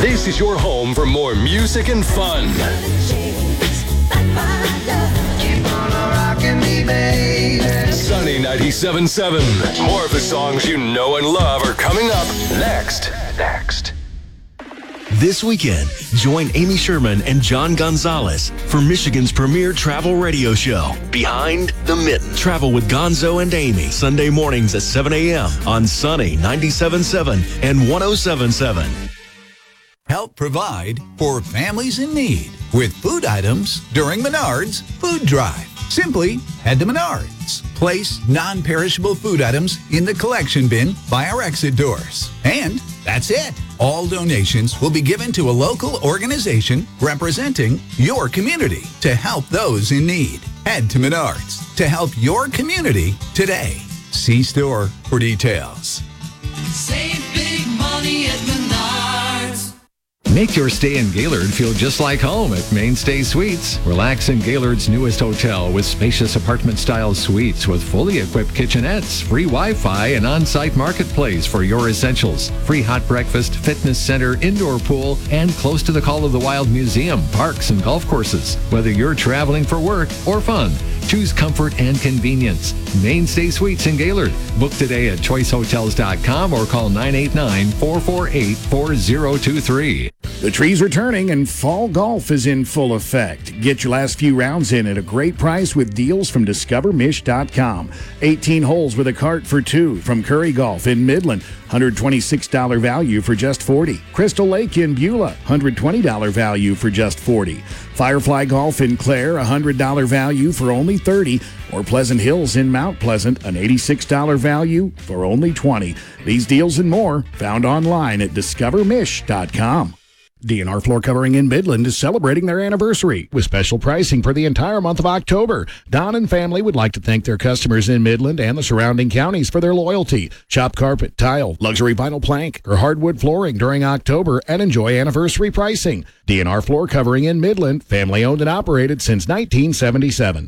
This is your home for more music and fun. Sunny 97.7. More of the songs you know and love are coming up next. This weekend, join Amy Sherman and John Gonzalez for Michigan's premier travel radio show, Behind the Mitten. Travel with Gonzo and Amy, Sunday mornings at 7 a.m. on Sunny 97.7 and 107.7. Help provide for families in need with food items during Menards Food Drive. Simply head to Menards. Place non-perishable food items in the collection bin by our exit doors. And that's it. All donations will be given to a local organization representing your community to help those in need. Head to Menards to help your community today. See store for details. Save big money at Menards. Make your stay in Gaylord feel just like home at Mainstay Suites. Relax in Gaylord's newest hotel with spacious apartment-style suites with fully equipped kitchenettes, free Wi-Fi, and on-site marketplace for your essentials. Free hot breakfast, fitness center, indoor pool, and close to the Call of the Wild Museum, parks, and golf courses. Whether you're traveling for work or fun, choose comfort and convenience. Mainstay Suites in Gaylord. Book today at choicehotels.com or call 989-448-4023. The trees are turning and fall golf is in full effect. Get your last few rounds in at a great price with deals from DiscoverMish.com. 18 holes with a cart for two from Curry Golf in Midland. $126 value for just $40. Crystal Lake in Beulah, $120 value for just $40. Firefly Golf in Clare, $100 value for only $30. Or Pleasant Hills in Mount Pleasant, an $86 value for only $20. These deals and more found online at DiscoverMish.com. DNR Floor Covering in Midland is celebrating their anniversary with special pricing for the entire month of October. Don and family would like to thank their customers in Midland and the surrounding counties for their loyalty. Shop carpet, tile, luxury vinyl plank, or hardwood flooring during October and enjoy anniversary pricing. DNR Floor Covering in Midland, family owned and operated since 1977.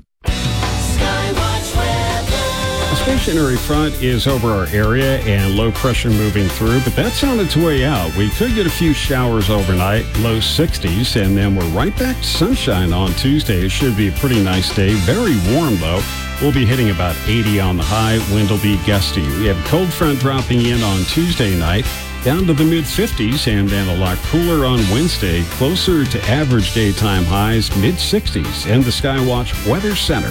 Stationary front is over our area and low pressure moving through, but that's on its way out. We could get a few showers overnight, low 60s, and then we're right back to sunshine on Tuesday. It should be a pretty nice day. Very warm, though. We'll be hitting about 80 on the high. Wind will be gusty. We have a cold front dropping in on Tuesday night, down to the mid-50s, and then a lot cooler on Wednesday, closer to average daytime highs, mid-60s. And the Skywatch Weather Center.